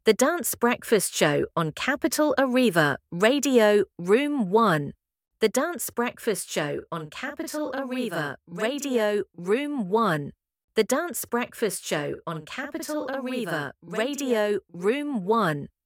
The Dance Breakfast Show on Capital Arriva, Radio Room 1. The Dance Breakfast Show on Capital Arriva, Radio Room 1. The Dance Breakfast Show on Capital Arriva, Radio Room 1.